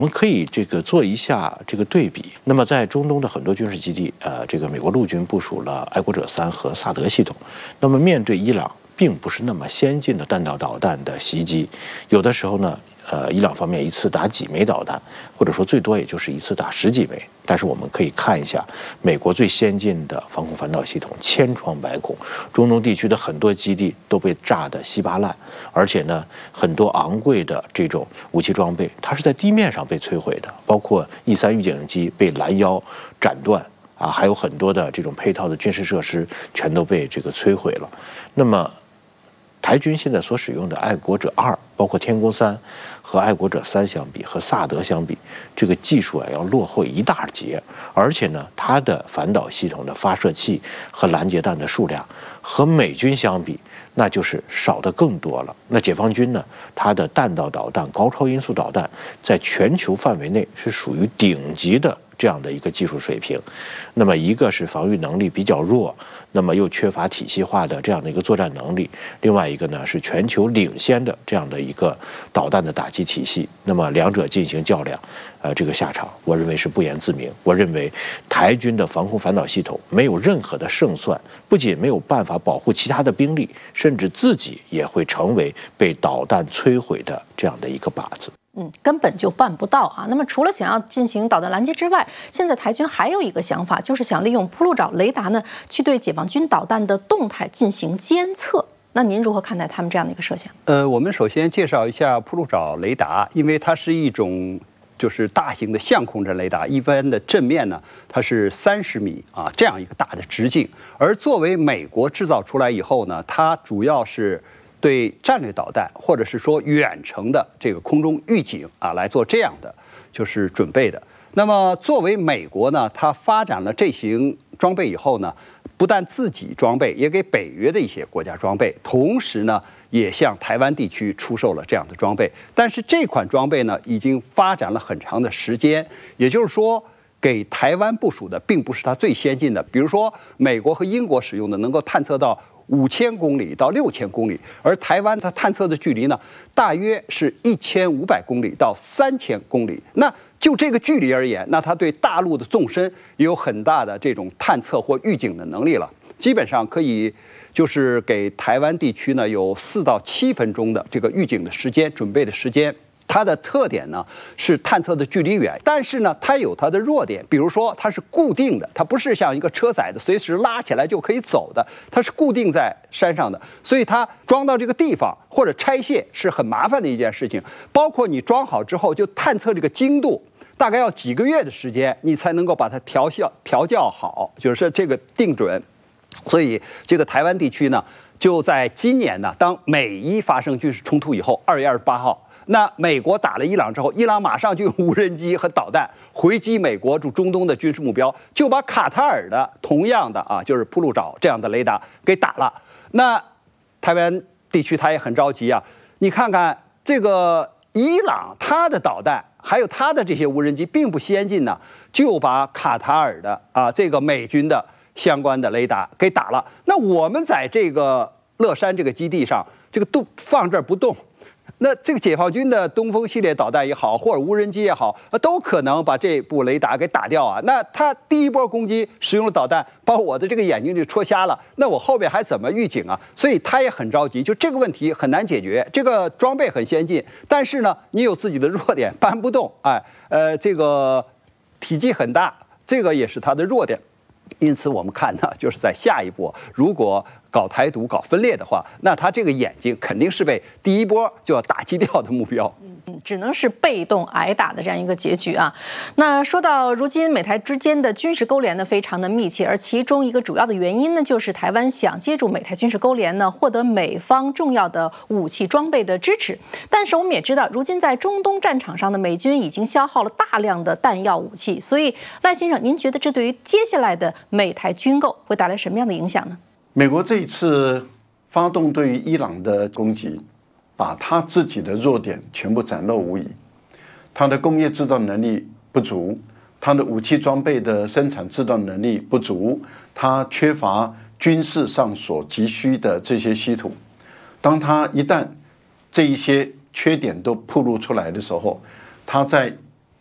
我们可以做一下对比。那么在中东的很多军事基地，美国陆军部署了爱国者3和萨德系统。那么面对伊朗并不是那么先进的弹道导弹的袭击，有的时候呢，伊朗方面一次打几枚导弹，或者说最多也就是一次打10几枚。但是我们可以看一下美国最先进的防空反导系统，千疮百孔，中东地区的很多基地都被炸得稀巴烂，而且呢，很多昂贵的这种武器装备，它是在地面上被摧毁的，包括E3预警机被拦腰斩断啊，还有很多的这种配套的军事设施全都被摧毁了。那么台军现在所使用的爱国者2，包括天宫3和爱国者3相比，和萨德相比，这个技术要落后一大截，而且呢，它的反导系统的发射器和拦截弹的数量和美军相比，那就是少得更多了。那解放军呢，它的弹道导弹、高超音速导弹在全球范围内是属于顶级的这样的一个技术水平。那么一个是防御能力比较弱，那么又缺乏体系化的这样的一个作战能力，另外一个呢是全球领先的这样的一个导弹的打击体系。那么两者进行较量，这个下场我认为是不言自明。我认为台军的防空反导系统没有任何的胜算，不仅没有办法保护其他的兵力，甚至自己也会成为被导弹摧毁的这样的一个靶子。 根本就办不到啊！那么除了想要进行导弹拦截之外，现在台军还有一个想法，就是想利用铺路爪雷达呢，去对解放军导弹的动态进行监测。那您如何看待他们这样的一个设想？ 我们首先介绍一下铺路爪雷达，因为它是一种就是大型的相控阵雷达，一般的阵面呢，它是30米啊这样一个大的直径，而作为美国制造出来以后呢，它主要是对战略导弹或者是说远程的这个空中预警啊来做这样的就是准备的。那么作为美国呢，它发展了这型装备以后呢，不但自己装备，也给北约的一些国家装备，同时呢，也向台湾地区出售了这样的装备。但是这款装备呢，已经发展了很长的时间，也就是说，给台湾部署的并不是它最先进的。比如说，美国和英国使用的能够探测到5000公里到6000公里，而台湾它探测的距离呢，大约是1500公里到3000公里。那就这个距离而言，那它对大陆的纵深也有很大的这种探测或预警的能力了。基本上可以就是给台湾地区呢有4到7分钟的这个预警的时间、准备的时间。它的特点呢是探测的距离远，但是呢它有它的弱点，比如说它是固定的，它不是像一个车载的随时拉起来就可以走的，它是固定在山上的，所以它装到这个地方或者拆卸是很麻烦的一件事情。包括你装好之后就探测这个精度，大概要几个月的时间，你才能够把它调校好，就是这个定准。所以这个台湾地区呢，就在今年呢，当美伊发生军事冲突以后，2月28号。那美国打了伊朗之后，伊朗马上就用无人机和导弹回击美国驻中东的军事目标，就把卡塔尔的同样的啊，就是铺路爪这样的雷达给打了。那台湾地区他也很着急啊，你看看这个伊朗他的导弹还有他的这些无人机并不先进呢，就把卡塔尔的啊这个美军的相关的雷达给打了。那我们在这个乐山这个基地上，这个放这儿不动。那这个解放军的东风系列导弹也好，或者无人机也好，都可能把这部雷达给打掉啊。那他第一波攻击使用了导弹，把我的这个眼睛就戳瞎了，那我后边还怎么预警啊？所以他也很着急，就这个问题很难解决。这个装备很先进，但是呢，你有自己的弱点，搬不动，这个体积很大，这个也是它的弱点。因此我们看呢，就是在下一波，如果搞台独、搞分裂的话，那他这个眼睛肯定是被第一波就要打击掉的目标。 只能是被动挨打的这样一个结局啊。那说到如今美台之间的军事勾连呢，非常的密切，而其中一个主要的原因呢，就是台湾想借助美台军事勾连呢，获得美方重要的武器装备的支持。但是我们也知道，如今在中东战场上的美军已经消耗了大量的弹药武器，所以赖先生，您觉得这对于接下来的美台军购会带来什么样的影响呢？ 美国这一次发动对于伊朗的攻击，把他自己的弱点全部展露无遗。他的工业制造能力不足，他的武器装备的生产制造能力不足，他缺乏军事上所急需的这些系统。当他一旦这一些缺点都暴露出来的时候，他在